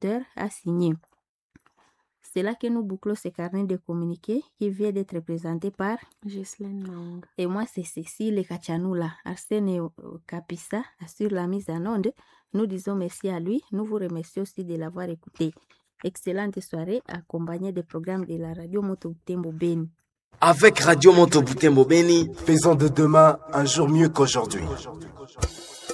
coordinateur a signé. C'est là que nous bouclons ce carnet de communiqués qui vient d'être présenté par Ghislaine Maunga. Et moi, c'est Cécile Kachanula. Arsène Kapissa assure la mise en onde. Nous disons merci à lui. Nous vous remercions aussi de l'avoir écouté. Excellente soirée accompagnée des programmes de la radio Moto Butembo Beni. Avec Radio Moto Butembo Beni, faisons de demain un jour mieux qu'aujourd'hui.